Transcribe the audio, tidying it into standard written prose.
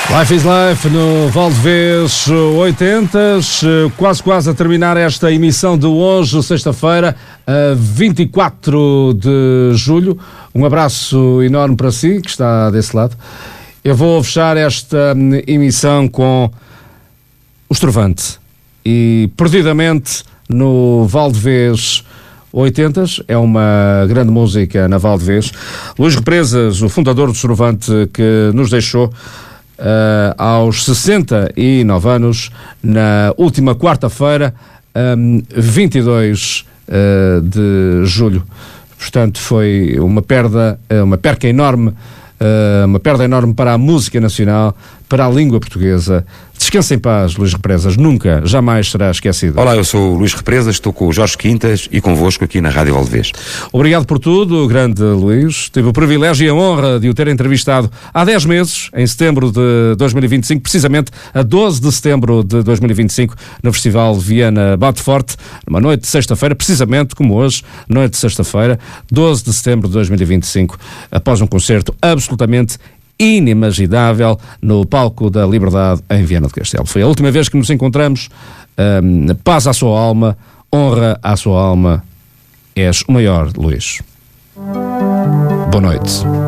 Life is Life no Valdevez 80s, quase a terminar esta emissão de hoje, sexta-feira, 24 de julho. Um abraço enorme para si, que está desse lado. Eu vou fechar esta emissão com o Estrovante e Perdidamente no Valdevez 80s, é uma grande música na Valdevez. Luís Represas, o fundador do Estrovante, que nos deixou aos 69 anos, na última quarta-feira, 22 de julho. Portanto, foi uma perda enorme, uma perda enorme para a música nacional, para a língua portuguesa. Descanse em paz, Luís Represas, nunca, jamais será esquecido. Olá, eu sou o Luís Represas, estou com o Jorge Quintas e convosco aqui na Rádio Valdevez. Obrigado por tudo, grande Luís. Tive o privilégio e a honra de o ter entrevistado há 10 meses, em setembro de 2025, precisamente a 12 de setembro de 2025, no Festival Viana Bate Forte, numa noite de sexta-feira, precisamente como hoje, noite de sexta-feira, 12 de setembro de 2025, após um concerto absolutamente inimaginável no Palco da Liberdade em Viana do Castelo. Foi a última vez que nos encontramos. Paz à sua alma, honra à sua alma. És o maior, Luís. Boa noite.